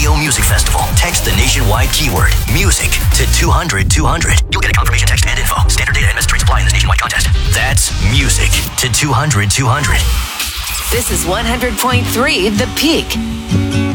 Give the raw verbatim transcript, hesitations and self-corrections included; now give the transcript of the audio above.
Video Music Festival. Text the nationwide keyword music to two hundred two hundred. You'll get a confirmation text and info. Standard data and message rates apply in this nationwide contest. That's music to two hundred two hundred. This is one hundred point three The Peak.